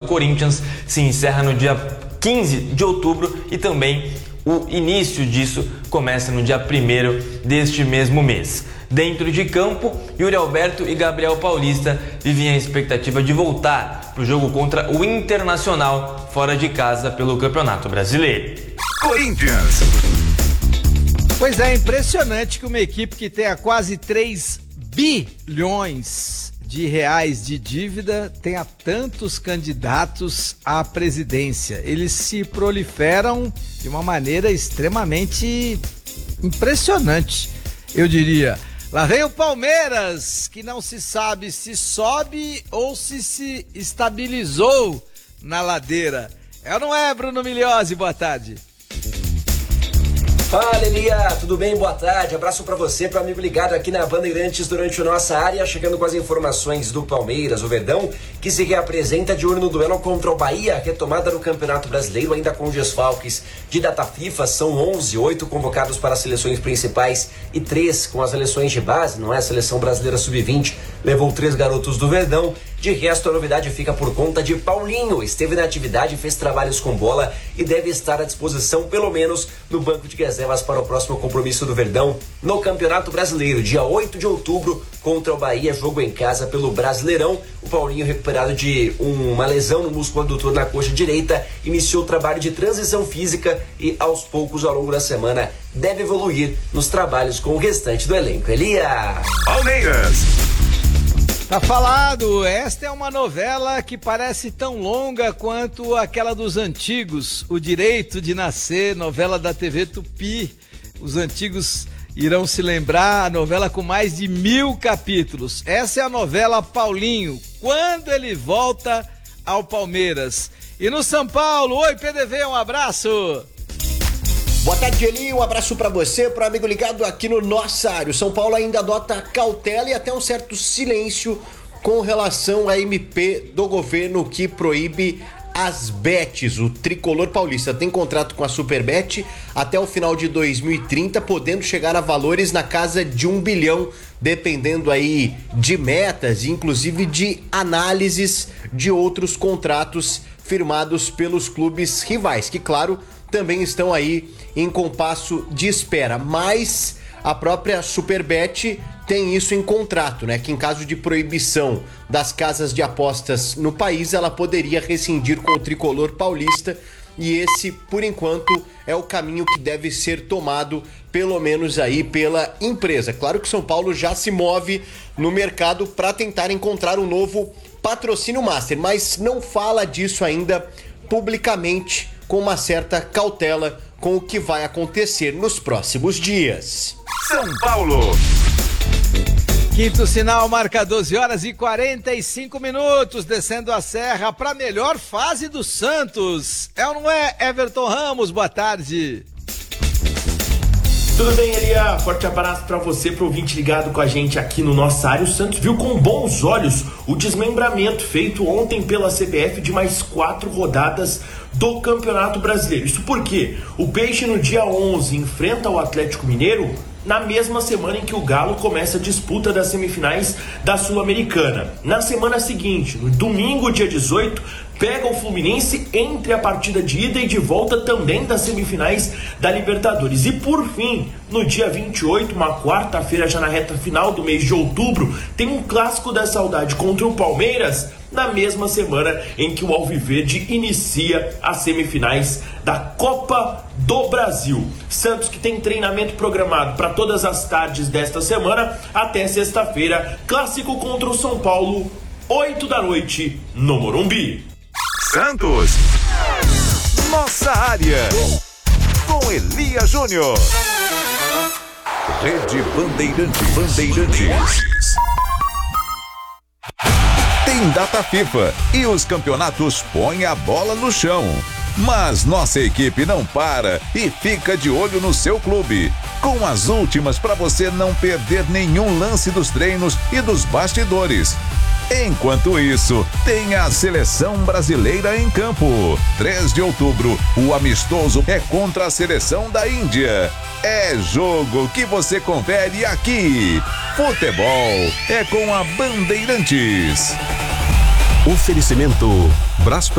Corinthians se encerra no dia 15 de outubro e também o início disso começa no dia 1º deste mesmo mês. Dentro de campo, Yuri Alberto e Gabriel Paulista vivem a expectativa de voltar para o jogo contra o Internacional fora de casa pelo Campeonato Brasileiro. Corinthians. Pois é, impressionante que uma equipe que tenha quase 3 bilhões de reais de dívida tenha tantos candidatos à presidência. Eles se proliferam de uma maneira extremamente impressionante, eu diria. Lá vem o Palmeiras, que não se sabe se sobe ou se estabilizou na ladeira. É ou não é, Bruno Migliozzi? Boa tarde. Fala, Elia, tudo bem? Boa tarde, abraço pra você, pro amigo ligado aqui na Bandeirantes durante a nossa área, chegando com as informações do Palmeiras, o Verdão, que se reapresenta de olho no duelo contra o Bahia, retomada no Campeonato Brasileiro, ainda com desfalques de data FIFA, são 11, 8 convocados para as seleções principais e 3 com as seleções de base, não é? A seleção brasileira sub-20 levou 3 garotos do Verdão. De resto, a novidade fica por conta de Paulinho. Esteve na atividade, fez trabalhos com bola e deve estar à disposição, pelo menos, no banco de reservas para o próximo compromisso do Verdão no Campeonato Brasileiro, dia 8 de outubro, contra o Bahia, jogo em casa pelo Brasileirão. O Paulinho, recuperado de uma lesão no músculo adutor na coxa direita, iniciou o trabalho de transição física e, aos poucos, ao longo da semana, deve evoluir nos trabalhos com o restante do elenco. Elia! Palmeiras. Tá falado, esta é uma novela que parece tão longa quanto aquela dos antigos, O Direito de Nascer, novela da TV Tupi. Os antigos irão se lembrar, a novela com mais de 1000 capítulos. Essa é a novela Paulinho, quando ele volta ao Palmeiras. E no São Paulo, oi PDV, um abraço! Boa tarde, Eli, um abraço pra você, pro amigo ligado aqui no Nossa Área. O São Paulo ainda adota cautela e até um certo silêncio com relação à MP do governo que proíbe as bets. O tricolor paulista tem contrato com a Superbet até o final de 2030, podendo chegar a valores na casa de 1 bilhão, dependendo aí de metas e inclusive de análises de outros contratos firmados pelos clubes rivais, que claro, também estão aí em compasso de espera, mas a própria Superbet tem isso em contrato, né? Que em caso de proibição das casas de apostas no país, ela poderia rescindir com o tricolor paulista, e esse, por enquanto, é o caminho que deve ser tomado, pelo menos aí pela empresa. Claro que São Paulo já se move no mercado para tentar encontrar um novo patrocínio master, mas não fala disso ainda publicamente, com uma certa cautela com o que vai acontecer nos próximos dias. São Paulo. Quinto sinal marca 12h45, descendo a serra para a melhor fase do Santos. É ou não é, Everton Ramos? Boa tarde. Tudo bem, Elia? Forte abraço pra você, pro ouvinte ligado com a gente aqui no Nossa Área. O Santos viu com bons olhos o desmembramento feito ontem pela CBF de mais 4 rodadas do Campeonato Brasileiro. Isso porque o Peixe no dia 11 enfrenta o Atlético Mineiro na mesma semana em que o Galo começa a disputa das semifinais da Sul-Americana. Na semana seguinte, no domingo, dia 18, pega o Fluminense entre a partida de ida e de volta também das semifinais da Libertadores. E por fim, no dia 28, uma quarta-feira já na reta final do mês de outubro, tem um clássico da saudade contra o Palmeiras, na mesma semana em que o Alviverde inicia as semifinais da Copa do Brasil. Santos, que tem treinamento programado para todas as tardes desta semana até sexta-feira, clássico contra o São Paulo, 8 da noite, no Morumbi. Santos. Nossa Área. Com Elia Júnior. Rede Bandeirantes. Tem data FIFA e os campeonatos põem a bola no chão. Mas nossa equipe não para e fica de olho no seu clube, com as últimas para você não perder nenhum lance dos treinos e dos bastidores. Enquanto isso, tem a Seleção Brasileira em campo. 3 de outubro, o amistoso é contra a Seleção da Índia. É jogo que você confere aqui. Futebol é com a Bandeirantes. Oferecimento Brás